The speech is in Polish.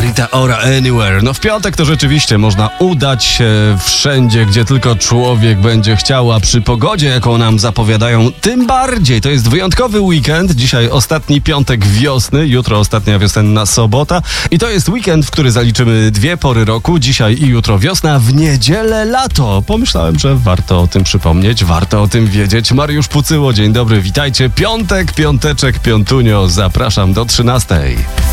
Rita Ora Anywhere. No w piątek to rzeczywiście można udać się wszędzie, gdzie tylko człowiek będzie chciał, a przy pogodzie, jaką nam zapowiadają, tym bardziej. To jest wyjątkowy weekend. Dzisiaj ostatni piątek wiosny, jutro ostatnia wiosenna sobota. I to jest weekend, w który zaliczymy dwie pory roku. Dzisiaj i jutro wiosna, w niedzielę lato. Pomyślałem, że warto o tym przypomnieć, warto o tym wiedzieć. Mariusz Pucyło, dzień dobry, witajcie. Piątek, piąteczek, piątunio. Zapraszam do 13.